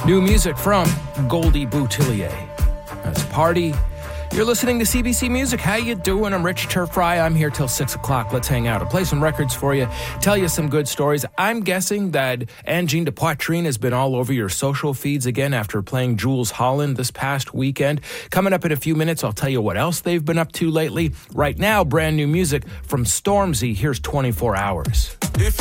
New music from Goldie Boutillier. That's Party. You're listening to CBC Music. How you doing? I'm Rich Turfry. I'm here till 6 o'clock. Let's hang out and play some records for you, tell you some good stories. I'm guessing that Angine de Poitrine has been all over your social feeds again after playing Jools Holland this past weekend. Coming up in a few minutes, I'll tell you what else they've been up to lately. Right now, brand new music from Stormzy. Here's 24 Hours. If